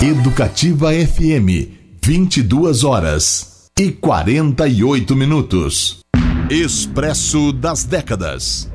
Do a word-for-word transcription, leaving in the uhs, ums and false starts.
Educativa F M, vinte e duas horas e quarenta e oito minutos. Expresso das Décadas.